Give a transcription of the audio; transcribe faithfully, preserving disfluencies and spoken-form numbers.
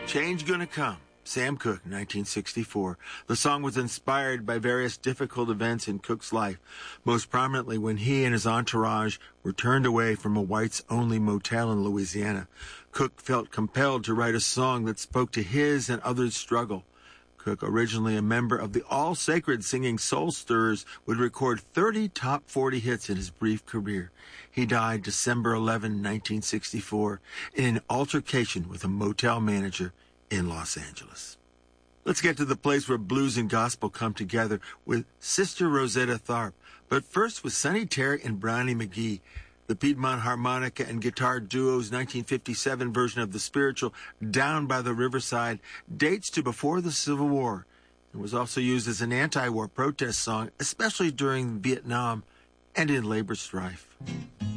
Change Gonna Come, Sam Cooke, nineteen sixty-four. The song was inspired by various difficult events in Cooke's life, most prominently when he and his entourage were turned away from a whites-only motel in Louisiana. Cooke felt compelled to write a song that spoke to his and others' struggle. Cooke, originally a member of the All Sacred singing Soul Stirrers, would record thirty top forty hits in his brief career. He died December eleventh, nineteen sixty-four, in an altercation with a motel manager in Los Angeles. Let's get to the place where blues and gospel come together with Sister Rosetta Tharpe. But first with Sonny Terry and Brownie McGhee. The Piedmont harmonica and guitar duo's nineteen fifty-seven version of the spiritual Down by the Riverside dates to before the Civil War and was also used as an anti-war protest song, especially during Vietnam and in labor strife.